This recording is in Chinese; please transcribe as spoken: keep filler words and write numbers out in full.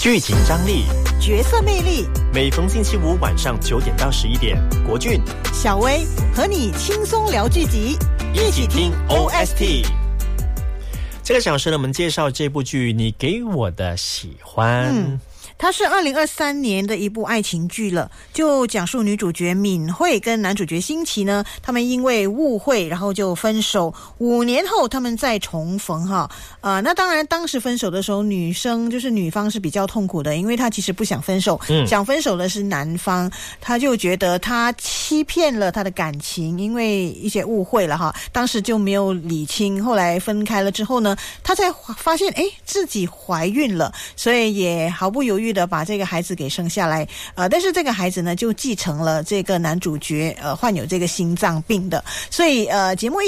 剧情张力， 角色魅力， 每逢星期五晚上九点到十一点，国俊、 小薇和你轻松聊剧集， 一起听 O S T。这个小时呢，我们介绍这部剧《你给我的喜欢》。 嗯，它是二零二三年的一部爱情剧了，就讲述女主角敏慧跟男主角辛奇呢，他们因为误会，然后就分手。五年后，他们再重逢哈。呃，那当然，当时分手的时候，女生就是女方是比较痛苦的，因为她其实不想分手，嗯、想分手的是男方，她就觉得他欺骗了她的感情，因为一些误会了哈，当时就没有理清。后来分开了之后呢，她才发现，哎，自己怀孕了，所以也毫不犹豫的把这个孩子给生下来，呃，但是这个孩子呢就继承了这个男主角呃患有这个心脏病的，所以呃节目一